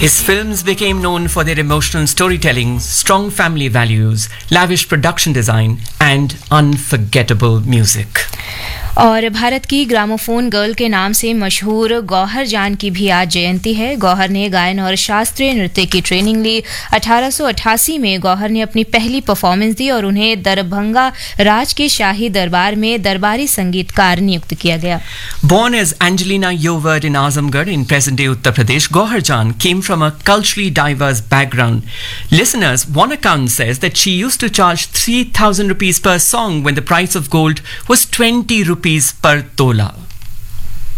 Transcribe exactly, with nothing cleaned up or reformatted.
His films became known for their emotional storytelling, strong family values, lavish production design, and unforgettable music. और भारत की gramophone girl के नाम से मशहूर गौहर जान की भी आज जयंती है। गौहर ने गायन और शास्त्रीय नृत्य की ट्रेनिंग ली। अठारह सौ अठासी में गौहर ने अपनी पहली परफॉर्मेंस दी और उन्हें दरभंगा राज के शाही दरबार में दरबारी संगीतकार नियुक्त किया गया। Born as Angelina Yovard in Azamgarh in present-day Uttar Pradesh, Gauhar Jaan came from a culturally diverse background. Listeners, one account says that she used to charge three thousand rupees per song when the price of gold was twenty rupees per tola.